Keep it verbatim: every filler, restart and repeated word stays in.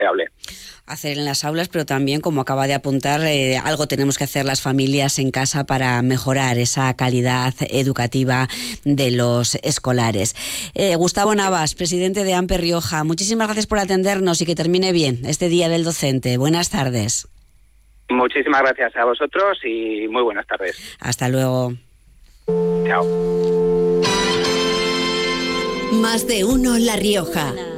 deseable. Hacer en las aulas, pero también, como acaba de apuntar, eh, algo tenemos que hacer las familias en casa para mejorar esa calidad educativa de los escolares. Eh, Gustavo Navas, presidente de AMPE Rioja, muchísimas gracias por atendernos y que termine bien este Día del Docente. Buenas tardes. Muchísimas gracias a vosotros y muy buenas tardes. Hasta luego. Chao. Más de uno La Rioja.